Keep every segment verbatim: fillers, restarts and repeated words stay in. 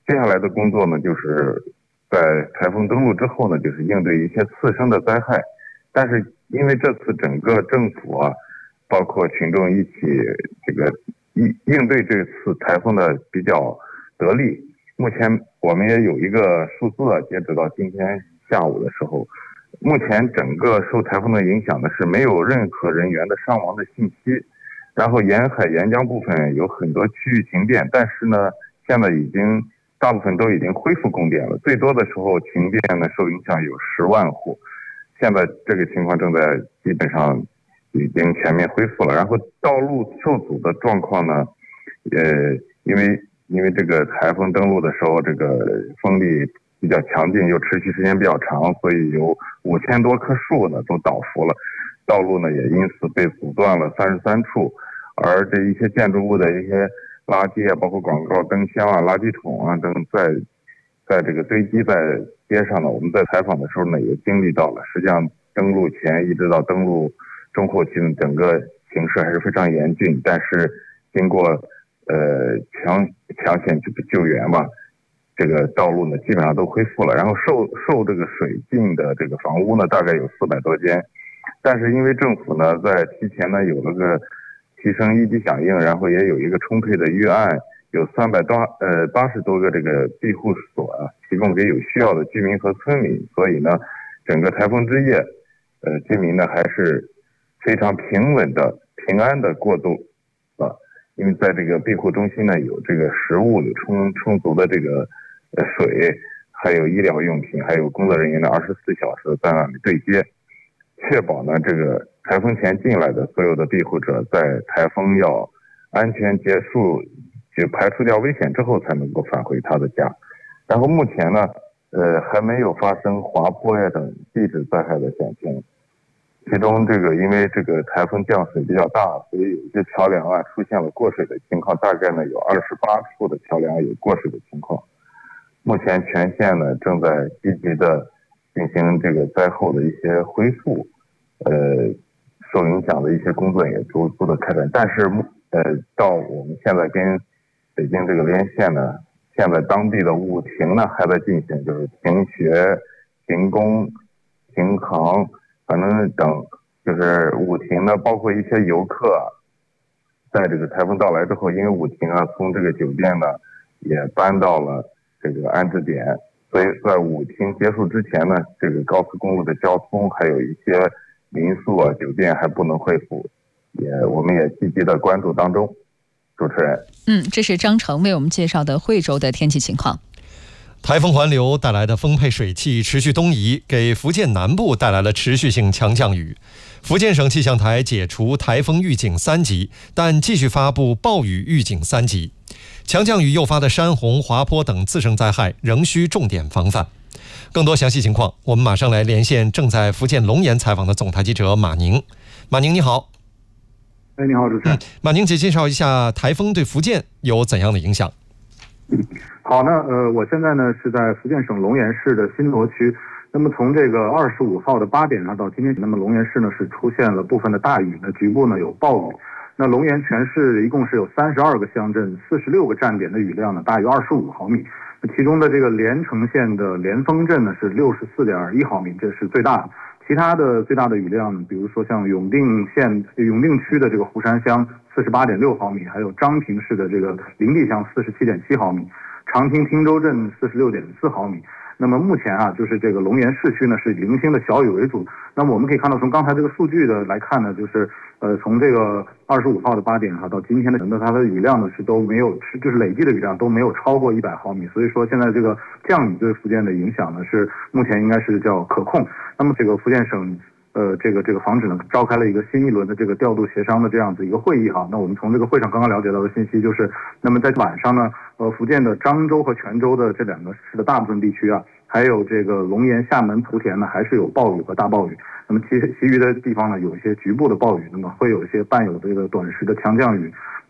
接下来的工作呢，就是在台风登陆之后呢，就是应对一些次生的灾害。但是因为这次整个政府啊，包括群众一起这个应应对这次台风的比较得力。目前我们也有一个数字啊，截止到今天下午的时候，目前整个受台风的影响的是没有任何人员的伤亡的信息。然后沿海沿江部分有很多区域停电，但是呢，现在已经大部分都已经恢复供电了。最多的时候停电呢受影响有十万户，现在这个情况正在基本上已经全面恢复了。然后道路受阻的状况呢，呃，因为因为这个台风登陆的时候，这个风力比较强劲，又持续时间比较长，所以有五千多棵树呢都倒伏了，道路呢也因此被阻断了三十三处。而这一些建筑物的一些垃圾啊，包括广告灯箱啊、垃圾桶啊等，在在这个堆积在街上呢。我们在采访的时候呢，也经历到了。实际上，登陆前一直到登陆中后期呢，整个形势还是非常严峻。但是经过呃抢抢险救援吧，这个道路呢基本上都恢复了。然后受受这个水浸的这个房屋呢，大概有四百多间。但是因为政府呢在提前呢有了个提升一级响应，然后也有一个充沛的预案，有三百多呃八十多个这个庇护所啊，提供给有需要的居民和村民。所以呢，整个台风之夜，呃，居民呢还是非常平稳的、平安的过渡啊。因为在这个庇护中心呢，有这个食物，有充充足的这个呃水，还有医疗用品，还有工作人员的二十四小时在那里对接，确保呢这个台风前进来的所有的庇护者在台风要安全结束，就排除掉危险之后才能够返回他的家。然后目前呢，呃，还没有发生滑坡呀等地质灾害的险情。其中这个因为这个台风降水比较大，所以有一些桥梁啊出现了过水的情况，大概呢有二十八处的桥梁有过水的情况。目前全县呢正在积极的进行这个灾后的一些恢复，呃，受影响的一些工作也逐步的开展。但是呃，到我们现在跟北京这个连线呢，现在当地的务停呢还在进行，就是停学、停工、停航，反正等就是务停呢，包括一些游客啊，在这个台风到来之后，因为务停啊，从这个酒店呢也搬到了这个安置点，所以在务停结束之前呢，这个高速公路的交通还有一些民宿啊、酒店还不能恢复，也我们也积极的关注当中。主持人， 嗯，这是张成为我们介绍的惠州的天气情况。 台风环流带来的丰沛水汽持续东移，给福建南部带来了持续性强降雨。福建省气象台解除台风预警三级，但继续发布暴雨预警三级。强降雨诱发的山洪、滑坡等次生灾害仍需重点防范。更多详细情况，我们马上来连线正在福建龙岩采访的总台记者马宁。马宁你好。 哎，你好，主持人。 嗯、马宁，请介绍一下台风对福建有怎样的影响？ 嗯，好，那呃，我现在呢是在福建省龙岩市的新罗区。那么从这个二十五号的八点上到今天，那么龙岩市呢是出现了部分的大雨，那局部呢有暴雨。那龙岩全市一共是有三十二个乡镇、四十六个站点的雨量呢大于二十五毫米。那其中的这个连城县的连丰镇呢是六十四点一毫米，这是最大的。其他的最大的雨量，比如说像永定县永定区的这个湖山乡四十八点六毫米，还有章平市的这个灵地乡四十七点七毫米，长汀汀州镇四十六点四毫米。那么目前啊，就是这个龙岩市区呢是零星的小雨为主。那么我们可以看到，从刚才这个数据的来看呢，就是呃从这个二十五号的八点哈到今天的，那它的雨量呢是都没有，就是累计的雨量都没有超过一百毫米。所以说现在这个降雨对福建的影响呢是目前应该是叫可控。那么这个福建省呃，这个这个防止呢，召开了一个新一轮的这个调度协商的这样子一个会议哈。那我们从这个会上刚刚了解到的信息就是，那么在晚上呢，呃，福建的漳州和泉州的这两个市的大部分地区啊，还有这个龙岩、厦门、莆田呢，还是有暴雨和大暴雨。那么其其余的地方呢，有一些局部的暴雨，那么会有一些伴有这个短时的强降雨，还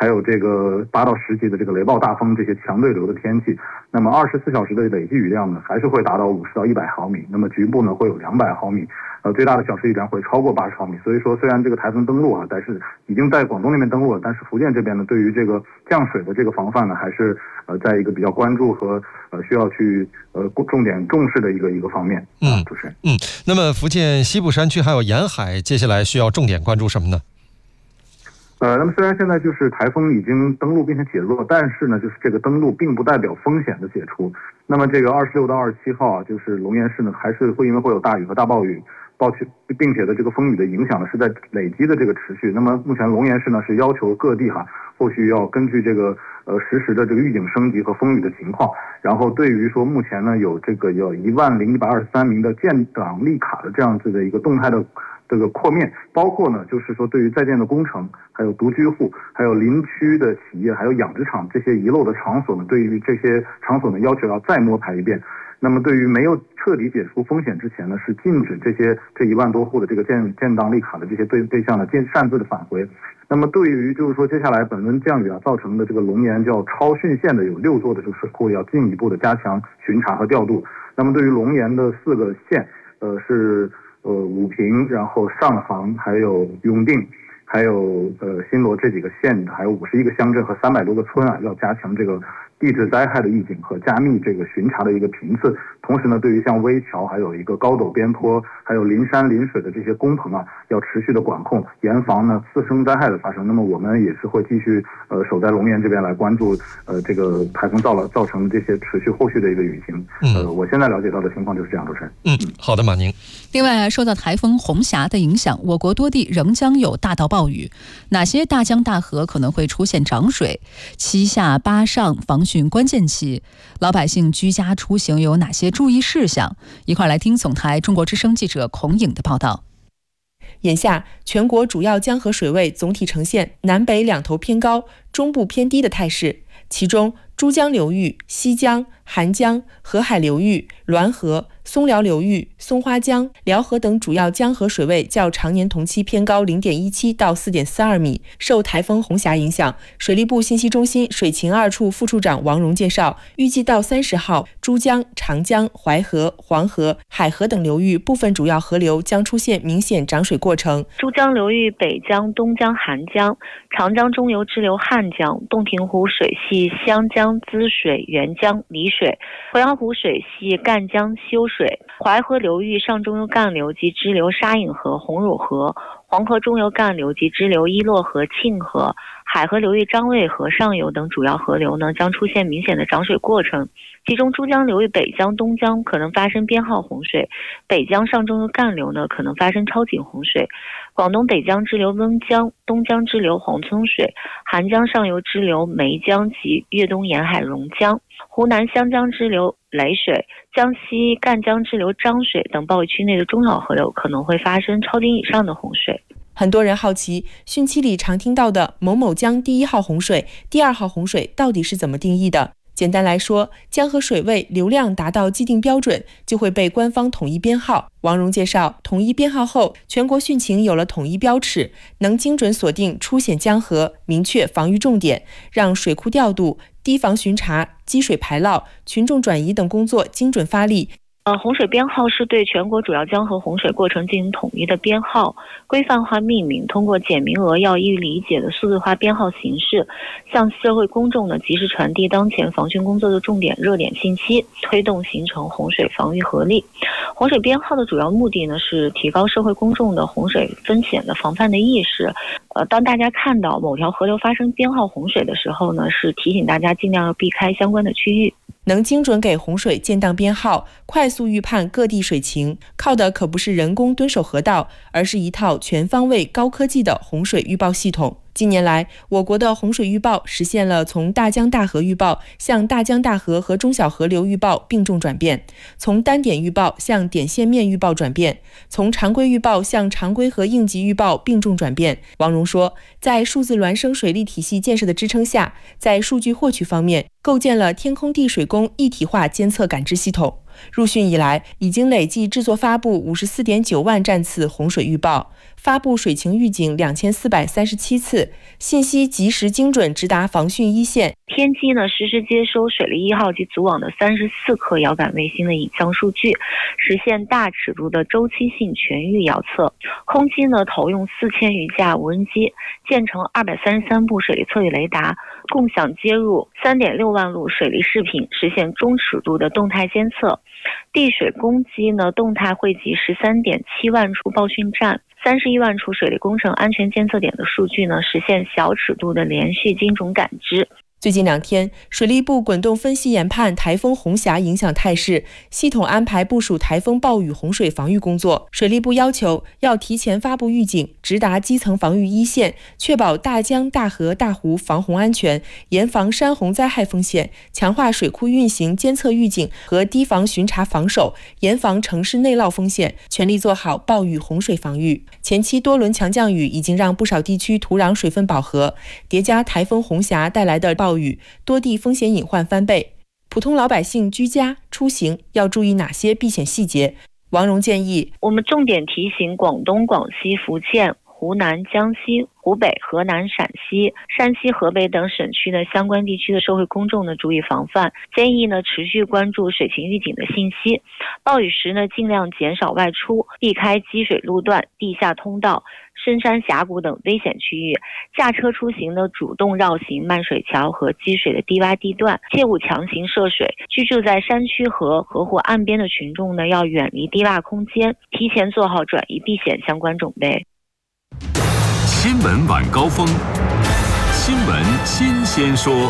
还有这个八到十级的这个雷暴大风这些强对流的天气，那么二十四小时的累计雨量呢还是会达到五十到一百毫米，那么局部呢会有两百毫米，呃最大的小时雨量会超过八十毫米。所以说虽然这个台风登陆啊，但是已经在广东那边登陆了，但是福建这边呢对于这个降水的这个防范呢还是呃在一个比较关注和呃需要去呃重点重视的一个一个方面。 嗯， 主持人。 嗯，那么福建西部山区还有沿海，接下来需要重点关注什么呢？ 呃，那么虽然现在就是台风已经登陆并且解弱，但是呢，就是这个登陆并不代表风险的解除。那么这个二十六到二十七号啊，就是龙岩市呢还是会因为会有大雨和大暴雨，暴去并且的这个风雨的影响呢是在累积的这个持续。那么目前龙岩市呢是要求各地哈，后续要根据这个呃实时的这个预警升级和风雨的情况，然后对于说目前呢有这个有一万零一百二十三名的建档立卡的这样子的一个动态的这个扩面，包括呢就是说对于在建的工程，还有独居户，还有林区的企业，还有养殖场这些遗漏的场所呢，对于这些场所呢要求要再摸排一遍。那么对于没有彻底解除风险之前呢，是禁止这些这一万多户的这个建建档立卡的这些对对象呢建擅自的返回。那么对于就是说接下来本轮降雨啊造成的这个龙岩叫超汛县的有六座的这个水库要进一步的加强巡查和调度。那么对于龙岩的四个县，呃是呃武平，然后上杭，还有永定，还有呃新罗这几个县，还有五十一个乡镇和三百多个村啊，要加强这个地质灾害的预警和加密这个巡查的一个频次。同时呢，对于像危桥，还有一个高陡边坡，还有临山临水的这些工棚啊，要持续的管控，严防呢次生灾害的发生。那么我们也是会继续呃守在龙岩这边来关注呃这个台风造了造成的这些持续后续的一个雨情。呃，我现在了解到的情况就是这样，主持人。 嗯，好的，马宁。 另外，受到台风红霞的影响，我国多地仍将有大到暴雨。哪些大江大河可能会出现涨水？七下八上防汛关键期，老百姓居家出行有哪些注意事项？一块来听总台中国之声记者孔颖的报道。 眼下，全国主要江河水位总体呈现南北两头偏高、中部偏低的态势。其中，珠江流域、西江、韩江、河海流域、滦河、松辽流域、松花江、辽河等主要江河水位较常年同期偏高 零点一七 到 四点四二米。受台风红霞影响，水利部信息中心水情二处副处长王荣介绍，预计到三十号，珠江、长江、淮河、黄河、海河等流域部分主要河流将出现明显涨水过程。 珠江流域北江、东江、韩江、长江中游支流汉江、洞庭湖水系湘江滋水、沅江离水，鄱阳湖水系赣江修水，淮河流域上中游干流及支流沙隐河、红乳河，黄河中游干流及支流伊洛河、庆河，海河流域张卫河上游等主要河流呢将出现明显的涨水过程。其中珠江流域北江、东江可能发生编号洪水，北江上中游干流呢可能发生超警洪水。广东北江支流温江、东江支流黄村水，韩江上游支流梅江及粤东沿海榕江，湖南湘江支流雷水，江西赣江支流漳水等暴雨区内的中小河流可能会发生超警以上的洪水。 很多人好奇，汛期里常听到的某某江第一号洪水、第二号洪水到底是怎么定义的？简单来说，江河水位流量达到既定标准，就会被官方统一编号。王荣介绍，统一编号后，全国汛情有了统一标尺，能精准锁定出险江河，明确防御重点，让水库调度、堤防巡查、积水排涝、群众转移等工作精准发力。 呃，洪水编号是对全国主要江河洪水过程进行统一的编号，规范化命名，通过简明扼要、易于理解的数字化编号形式，向社会公众呢及时传递当前防汛工作的重点热点信息，推动形成洪水防御合力。洪水编号的主要目的呢是提高社会公众的洪水风险的防范的意识。呃，当大家看到某条河流发生编号洪水的时候呢，是提醒大家尽量要避开相关的区域。 能精准给洪水建档编号，快速预判各地水情，靠的可不是人工蹲守河道，而是一套全方位高科技的洪水预报系统。近年来，我国的洪水预报实现了从大江大河预报向大江大河和中小河流预报并重转变，从单点预报向点线面预报转变，从常规预报向常规和应急预报并重转变。王荣说，在数字孪生水利体系建设的支撑下，在数据获取方面构建了天空地水工一体化监测感知系统。 入汛以来，已经累计制作发布五十四点九万站次洪水预报，发布水情预警两千四百三十七次，信息及时精准直达防汛一线。 天基呢实时接收水利一号及组网的三十四颗遥感卫星的影像数据，实现大尺度的周期性全域遥测。空基呢投用四千余架无人机，建成二百三十三部水利测域雷达，共享接入三点六万路水利视频，实现中尺度的动态监测。地水公基呢动态汇集十三点七万处报汛站、三十一万处水利工程安全监测点的数据呢，实现小尺度的连续精准感知。 最近两天，水利部滚动分析研判台风红霞影响态势，系统安排部署台风暴雨洪水防御工作。水利部要求要提前发布预警，直达基层防御一线，确保大江、大河、大湖防洪安全，严防山洪灾害风险，强化水库运行监测预警和堤防巡查防守，严防城市内涝风险，全力做好暴雨洪水防御。前期多轮强降雨已经让不少地区土壤水分饱和，叠加台风红霞带来的暴雨，多地风险隐患翻倍。普通老百姓居家出行要注意哪些避险细节？王蓉建议， 我们重点提醒广东、广西、福建、湖南、江西、湖北、河南、陕西、山西、河北等省区的相关地区的社会公众呢注意防范，建议呢持续关注水情预警的信息，暴雨时呢尽量减少外出，避开积水路段、地下通道、深山峡谷等危险区域，驾车出行呢主动绕行漫水桥和积水的低洼地段，切勿强行涉水。居住在山区和河湖岸边的群众呢要远离低洼空间，提前做好转移避险相关准备。 新闻晚高峰，新闻新鲜说。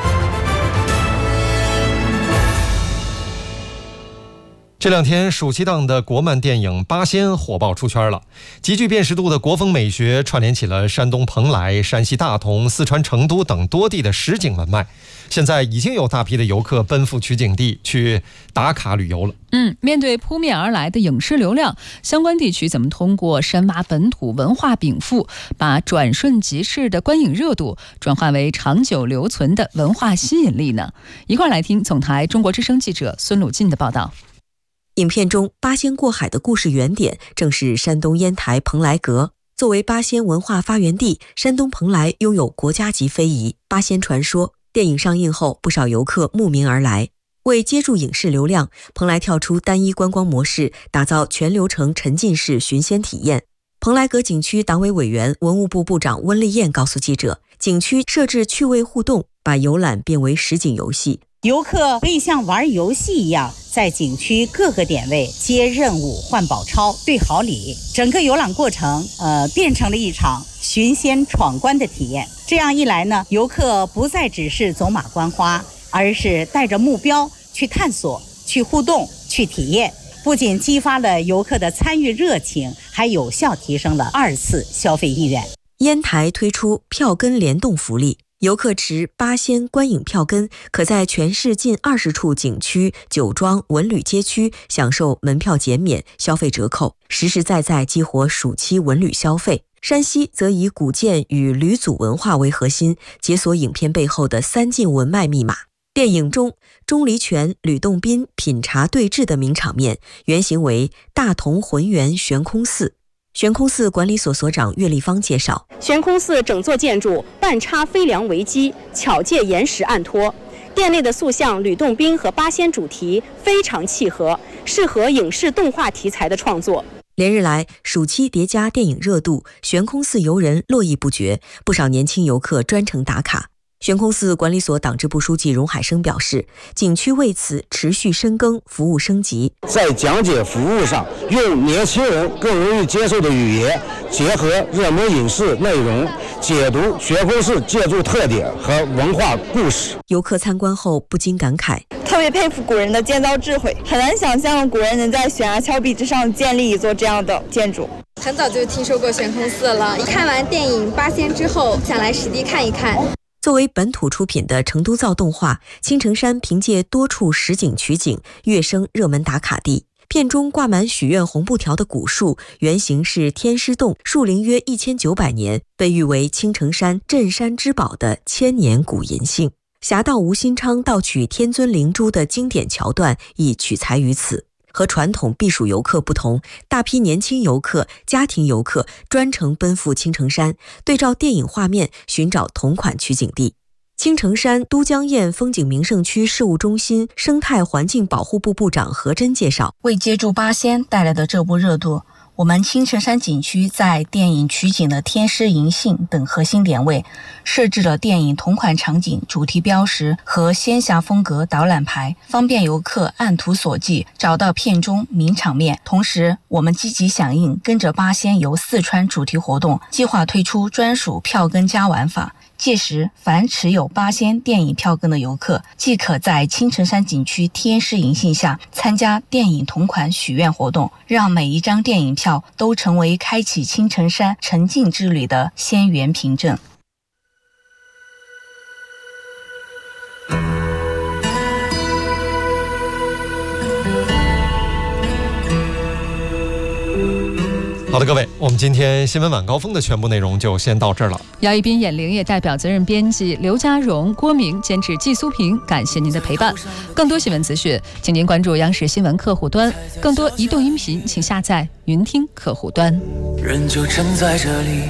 这两天暑期档的国漫电影《八仙》火爆出圈了，极具辨识度的国风美学串联起了山东蓬莱、山西大同、四川成都等多地的实景文脉。现在已经有大批的游客奔赴取景地去打卡旅游了。 嗯，面对扑面而来的影视流量，相关地区怎么通过深挖本土文化禀赋，把转瞬即逝的观影热度转化为长久留存的文化吸引力呢？一块来听总台中国之声记者孙鲁进的报道。 影片中八仙过海的故事原点正是山东烟台蓬莱阁。作为八仙文化发源地，山东蓬莱拥有国家级非遗八仙传说。电影上映后，不少游客慕名而来。为接住影视流量，蓬莱跳出单一观光模式，打造全流程沉浸式寻仙体验。蓬莱阁景区党委委员、文物部部长温丽燕告诉记者，景区设置趣味互动，把游览变为实景游戏。 游客可以像玩游戏一样，在景区各个点位接任务、换宝钞、兑好礼，整个游览过程呃变成了一场寻仙闯关的体验。这样一来呢，游客不再只是走马观花，而是带着目标去探索、去互动、去体验，不仅激发了游客的参与热情，还有效提升了二次消费意愿。 烟台推出票根联动福利，游客持八仙观影票根，可在全市近二十处景区、酒庄、文旅街区享受门票减免、消费折扣，实实在在激活暑期文旅消费。山西则以古建与吕祖文化为核心，解锁影片背后的三晋文脉密码。电影中，钟离权、吕洞宾品茶对峙的名场面，原型为大同浑源悬空寺。悬空寺管理所所长岳立芳介绍， 悬空寺整座建筑半插飞梁为基，巧借岩石暗托，殿内的塑像吕洞宾和八仙主题非常契合，适合影视动画题材的创作。 连日来，暑期叠加电影热度，悬空寺游人络绎不绝，不少年轻游客专程打卡。悬空寺管理所党支部书记荣海生表示，景区为此持续深耕，服务升级。 在讲解服务上，用年轻人更容易接受的语言，结合热门影视内容，解读悬空寺建筑特点和文化故事。 游客参观后不禁感慨， 特别佩服古人的建造智慧，很难想象古人能在悬崖峭壁之上建立一座这样的建筑。 很早就听说过悬空寺了，看完电影《八仙》之后，想来实地看一看。 作为本土出品的成都造动画，青城山凭借多处实景取景，跃升热门打卡地。片中挂满许愿红布条的古树，原型是天师洞，树龄约一千九百年，被誉为青城山镇山之宝的千年古银杏。侠盗吴新昌盗取天尊灵珠的经典桥段亦取材于此。 和传统避暑游客不同，大批年轻游客、家庭游客专程奔赴青城山，对照电影画面寻找同款取景地。青城山都江堰风景名胜区事务中心生态环境保护部部长何真介绍， 为接住八仙带来的这波热度，我们青城山景区在电影取景的天狮银杏等核心点位设置了电影同款场景主题标识和仙侠风格导览牌，方便游客按图索骥找到片中名场面。同时，我们积极响应跟着八仙游四川主题活动，计划推出专属票根加玩法。届时，凡持有八仙电影票根的游客，即可在青城山景区天狮银杏下参加电影同款许愿活动，让每一张电影票都成为开启青城山沉浸之旅的仙缘凭证。 好的，各位，我们今天新闻晚高峰的全部内容就先到这儿了。 姚一斌、眼玲也代表责任编辑刘家荣、郭明监制季苏平，感谢您的陪伴。更多新闻资讯，请您关注央视新闻客户端。更多移动音频，请下载云听客户端。 人就站在这里。